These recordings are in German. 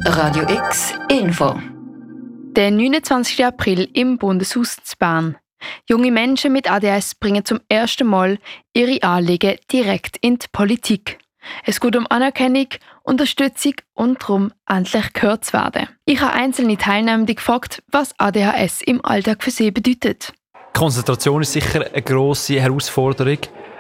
Radio X Info. Der 29. April im Bundeshaus zu Bern. Junge Menschen mit ADHS bringen zum ersten Mal ihre Anliegen direkt in die Politik. Es geht um Anerkennung, Unterstützung und darum, endlich gehört zu werden. Ich habe einzelne Teilnehmende gefragt, was ADHS im Alltag für sie bedeutet. Konzentration ist sicher eine grosse Herausforderung.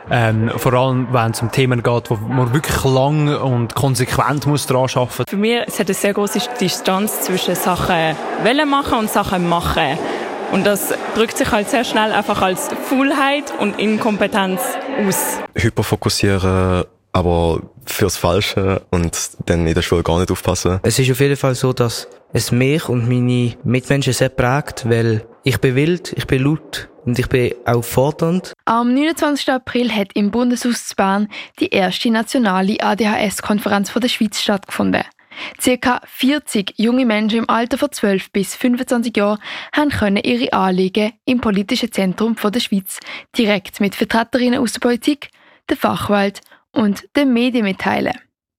Vor allem, wenn es um Themen geht, wo man wirklich lang und konsequent muss daran arbeiten muss. Für mich es hat eine sehr große Distanz zwischen Sachen wollen machen und Sachen machen. Und das drückt sich halt sehr schnell einfach als Faulheit und Inkompetenz aus. Hyperfokussieren, aber fürs Falsche und dann in der Schule gar nicht aufpassen. Es ist auf jeden Fall so, dass es mich und meine Mitmenschen sehr prägt, weil ich bin wild, ich bin laut und ich bin auch fordernd. Am 29. April hat im Bundeshaus zu Bern die erste nationale ADHS-Konferenz der Schweiz stattgefunden. Circa 40 junge Menschen im Alter von 12 bis 25 Jahren können ihre Anliegen im politischen Zentrum der Schweiz direkt mit Vertreterinnen aus der Politik, der Fachwelt und den Medien mitteilen.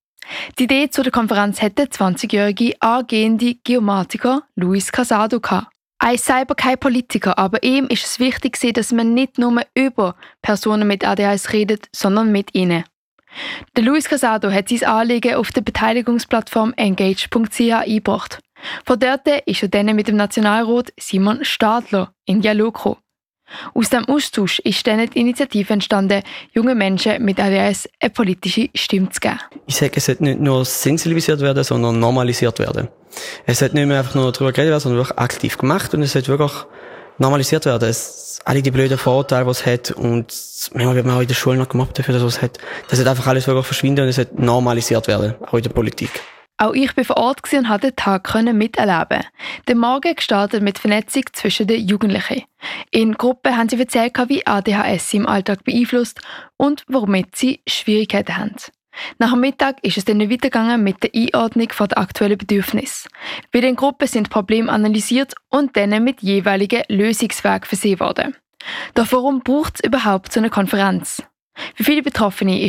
Die Idee zu der Konferenz hatte der 20-jährige angehende Geomatiker Luis Casado gehabt. Er ist selber kein Politiker, aber ihm ist es wichtig, dass man nicht nur über Personen mit ADHS redet, sondern mit ihnen. Der Luis Casado hat sein Anliegen auf der Beteiligungsplattform engage.ch eingebracht. Von dort ist er dann mit dem Nationalrat Simon Stadler in Dialog gekommen. Aus diesem Austausch ist dann die Initiative entstanden, jungen Menschen mit ADHS eine politische Stimme zu geben. Ich sage, es sollte nicht nur sensibilisiert werden, sondern normalisiert werden. Es sollte nicht mehr einfach nur darüber geredet werden, sondern wirklich aktiv gemacht und es sollte wirklich normalisiert werden. Alle die blöden Vorurteile, die es hat und manchmal wird man auch in der Schule noch gemobbt dafür, dass es hat. Das sollte einfach alles wirklich verschwinden und es sollte normalisiert werden, auch in der Politik. Auch ich war vor Ort und konnte den Tag miterleben. Der Morgen gestartet mit Vernetzung zwischen den Jugendlichen. In Gruppen haben sie erzählt, wie ADHS sie im Alltag beeinflusst und womit sie Schwierigkeiten haben. Nach dem Mittag ist es dann weitergegangen mit der Einordnung der aktuellen Bedürfnisse. Bei den Gruppen sind Probleme analysiert und dann mit jeweiligen Lösungswegen versehen worden. Doch warum braucht es überhaupt so eine Konferenz? Für viele Betroffene ist